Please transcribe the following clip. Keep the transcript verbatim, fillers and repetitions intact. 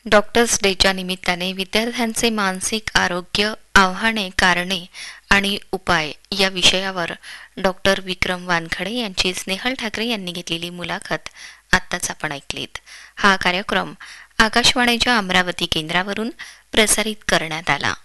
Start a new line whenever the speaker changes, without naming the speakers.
Doctors डेच्या निमित्ताने विद्यार्थ्यांचे मानसिक आरोग्य, आव्हाने, कारणे आणि उपाय या विषयावर डॉक्टर विक्रम वानखडे यांची स्नेहल ठाकरे यांनी घेतलेली मुलाखत आत्ताच आपण ऐकलीत. हा कार्यक्रम आकाशवाणीच्या अमरावती केंद्रावरून प्रसारित करण्यात आला.